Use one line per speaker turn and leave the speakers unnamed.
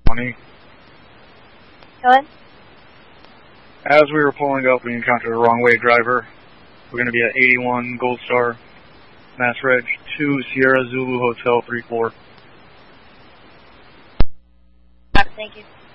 20.
Go ahead.
As we were pulling up, we encountered a wrong-way driver. We're going to be at 81 Gold Star, Mass Reg 2 Sierra Zulu Hotel 34.
Thank you.